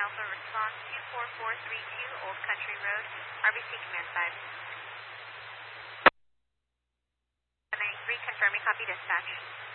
Alpha response 24432 Old Country Road, RBC Command 5. 93, confirming copy dispatch.